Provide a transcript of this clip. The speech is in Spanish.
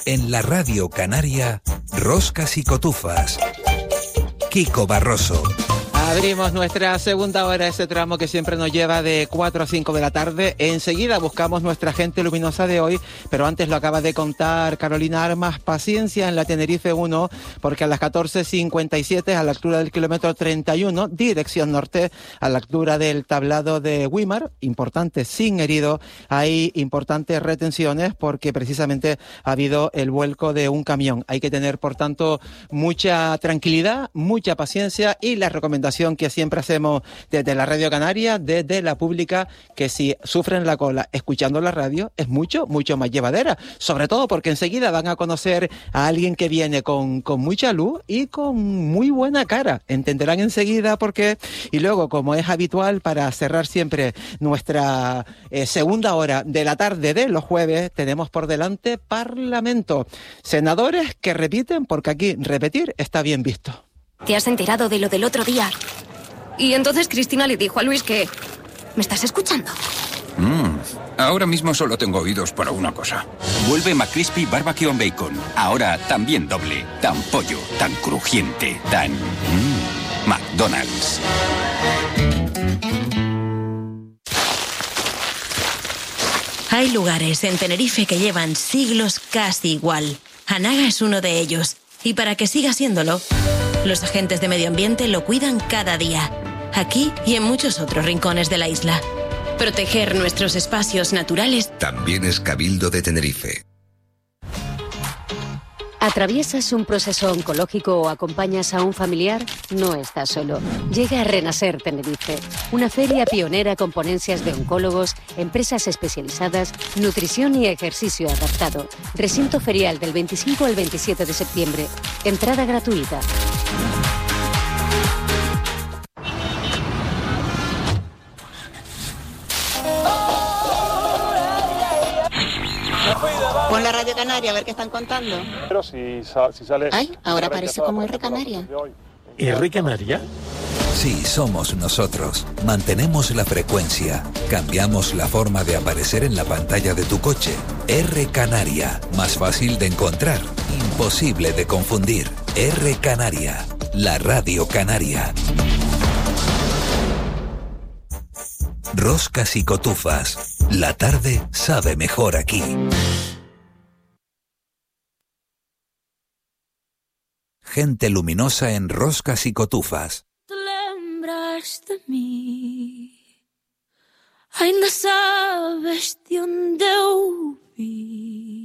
En la Radio Canaria, Roscas y Cotufas. Kiko Barroso. Abrimos nuestra segunda hora, ese tramo que siempre nos lleva de 4 a 5 de la tarde. Enseguida buscamos nuestra gente luminosa de hoy, pero antes lo acaba de contar Carolina Armas. Paciencia en la Tenerife 1, porque a las 14:57, a la altura del kilómetro 31, dirección norte, a la altura del tablado de Wimar, importante, sin herido, hay importantes retenciones porque precisamente ha habido el vuelco de un camión. Hay que tener, por tanto, mucha tranquilidad, mucha paciencia y la recomendación que siempre hacemos desde la Radio Canaria, desde la pública, que si sufren la cola escuchando la radio es mucho más llevadera, sobre todo porque enseguida van a conocer a alguien que viene con mucha luz y con muy buena cara, entenderán enseguida por qué. Y luego, como es habitual, para cerrar siempre nuestra segunda hora de la tarde de los jueves, tenemos por delante Parlamento, senadores que repiten, porque aquí repetir está bien visto. ¿Te has enterado de lo del otro día? Y entonces Cristina le dijo a Luis que... ¿Me estás escuchando? Ahora mismo solo tengo oídos para una cosa. Vuelve McCrispy Barbecue on Bacon. Ahora también doble. Tan pollo, tan crujiente, tan... McDonald's. Hay lugares en Tenerife que llevan siglos casi igual. Anaga es uno de ellos. Y para que siga siéndolo, los agentes de medio ambiente lo cuidan cada día, aquí y en muchos otros rincones de la isla. Proteger nuestros espacios naturales también es Cabildo de Tenerife. ¿Atraviesas un proceso oncológico o acompañas a un familiar? No estás solo. Llega a Renacer Tenerife, una feria pionera con ponencias de oncólogos, empresas especializadas, nutrición y ejercicio adaptado. Recinto ferial del 25 al 27 de septiembre. Entrada gratuita. Pon la Radio Canaria a ver qué están contando. Pero si sale... Ay, ahora parece como R Canaria. ¿R Canaria? Sí, somos nosotros. Mantenemos la frecuencia. Cambiamos la forma de aparecer en la pantalla de tu coche. R Canaria. Más fácil de encontrar. Imposible de confundir. R Canaria. La Radio Canaria. Roscas y Cotufas. La tarde sabe mejor aquí. Gente luminosa en Roscas y Cotufas. Te lembras de mí, ainda sabes de onde eu vi.